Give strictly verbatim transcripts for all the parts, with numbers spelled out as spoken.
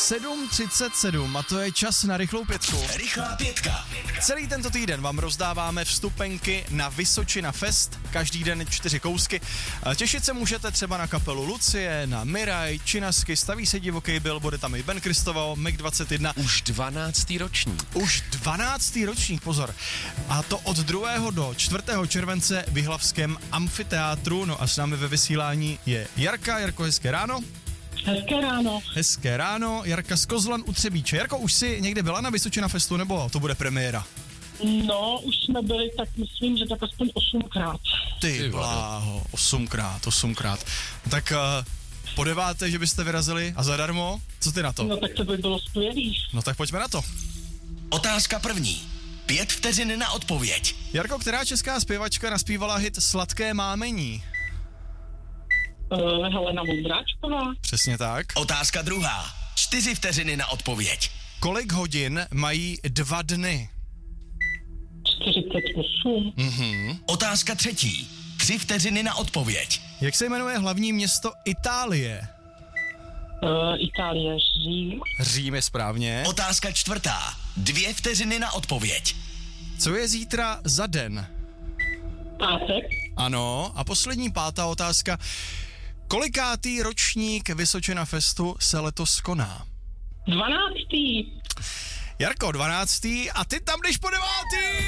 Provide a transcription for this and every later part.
sedm třicet sedm a to je čas na rychlou pětku. Rychlá pětka. Celý tento týden vám rozdáváme vstupenky na Vysočina Fest, každý den čtyři kousky. Těšit se můžete třeba na kapelu Lucie, na Miraj, Činasky, Staví se divoký Bill, bude tam i Ben Kristoval, Meg dvacet jedna. Už dvanáctý ročník. Už dvanáctý ročník, pozor. A to od druhého do čtvrtého července v Jihlavském amfiteátru. No a s námi ve vysílání je Jarka. Jarko, hezké ráno. Hezké ráno. Hezké ráno, Jarka z Kozlan u Třebíče. Jarko, už jsi někde byla na Vysočina Festu, nebo to bude premiéra? No, už jsme byli, tak myslím, že tak aspoň osmkrát. Ty bláho, osmkrát, osmkrát. Tak uh, po deváté, že byste vyrazili a zadarmo? Co ty na to? No tak to by bylo skvělý. No tak pojďme na to. Otázka první. Pět vteřin na odpověď. Jarko, která česká zpěvačka naspívala hit Sladké mámení? Uh, Helena Vondráčková. Přesně tak. Otázka druhá. Čtyři vteřiny na odpověď. Kolik hodin mají dva dny? čtyřicet osm. Mhm. Otázka třetí. Tři vteřiny na odpověď. Jak se jmenuje hlavní město Itálie? Uh, Itálie, Řím. Řím je správně. Otázka čtvrtá. Dvě vteřiny na odpověď. Co je zítra za den? Pátek. Ano. A poslední pátá otázka. Kolikátý ročník Vysočina Festu se letos koná? dvanáctý. Jarko, dvanáctý a ty tam jdeš po devátý!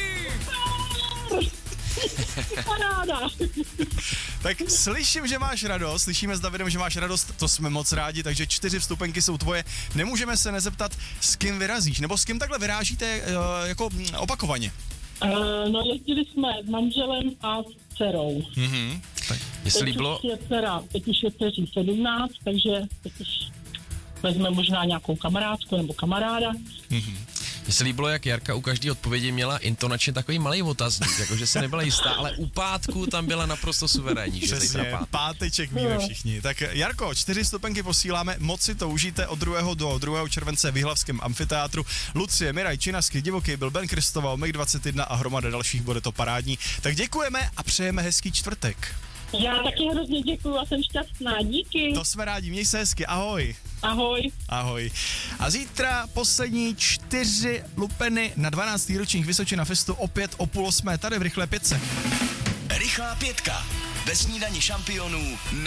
Paráda. Tak slyším, že máš radost, slyšíme s Davidem, že máš radost, to jsme moc rádi, takže čtyři vstupenky jsou tvoje. Nemůžeme se nezeptat, s kým vyrazíš, nebo s kým takhle vyrážíte uh, jako mm, opakovaně? Uh, no, jezdili jsme s manželem a s dcerou. Mhm. Tak. Jestli Teď bylo... už je dcera, teď už je dceří sedmnáct, takže teď už vezme možná nějakou kamarádku nebo kamaráda. Mhm. Mně se líbilo, jak Jarka u každé odpovědi měla intonačně takový malý otazník, jakože se nebyla jistá, ale u pátku tam byla naprosto suverénní, že Přesně, zítra pát. páteček víme všichni. Tak Jarko, čtyři vstupenky posíláme, moc si to užijte od druhého do druhého července v Jihlavském amfiteátru. Lucie, Miraj, Činasky, Divoký Bill, Ben Kristoval, Meg dvacet jedna a hromada dalších, bude to parádní. Tak děkujeme a přejeme hezký čtvrtek. Já taky hrozně děkuju a jsem šťastná, díky. To jsme rádi, měj se hezky, ahoj. Ahoj. Ahoj. A zítra poslední čtyři lupeny na dvanáctý ročník Vysočina Festu opět o půl osmé tady v rychlé pětce. Rychlá pětka. Ve snídani šampionů